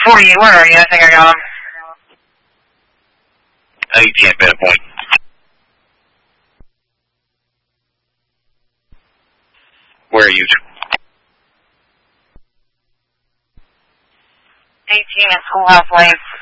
48, where are you? I think I got him. Oh, you can't bet a point. Where are you? 18 at Schoolhouse Lane.